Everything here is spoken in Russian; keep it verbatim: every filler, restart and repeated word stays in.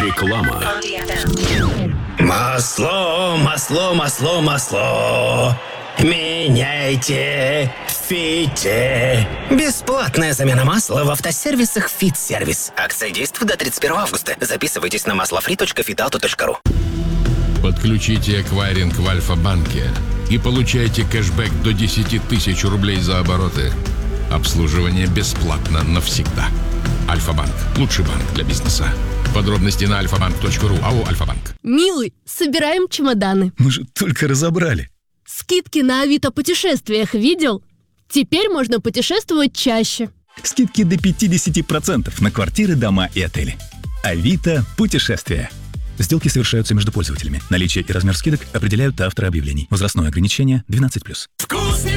Реклама. Масло, масло, масло, масло. Меняйте в Фите. Бесплатная замена масла в автосервисах «Фит-сервис». Акция действует до тридцать первого августа. Записывайтесь на маслофри точка фитауто точка ру. Подключите эквайринг в Альфа-банке и получайте кэшбэк до десять тысяч рублей за обороты. Обслуживание бесплатно навсегда. Альфа-банк. Лучший банк для бизнеса. Подробности на альфа банк точка ру. АО «Альфа-банк». Милый, собираем чемоданы. Мы же только разобрали. Скидки на Авито путешествиях видел? Теперь можно путешествовать чаще. Скидки до пятьдесят процентов на квартиры, дома и отели. Авито путешествия. Сделки совершаются между пользователями. Наличие и размер скидок определяют авторы объявлений. Возрастное ограничение двенадцать плюс. Вкусный